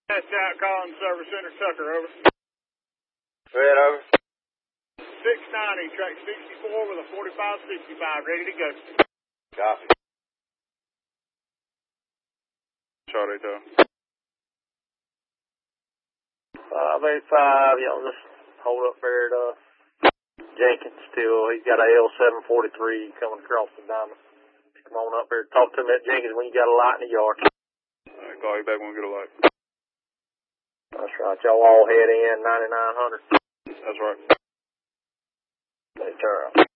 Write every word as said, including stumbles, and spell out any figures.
That's out calling Service Center Tucker, over. Red, over. six ninety, track sixty-four with a forty-five sixty-five, ready to go. Copy. Charlie, though. five eighty-five, y'all just hold up there at uh, Jenkins still. He's got a L seven forty-three coming across the diamond. Come on up there. Talk to him at Jenkins when you got a light in the yard. All right, call you back when we get a light. That's right. Y'all all head in ninety-nine hundred. That's right. Take care.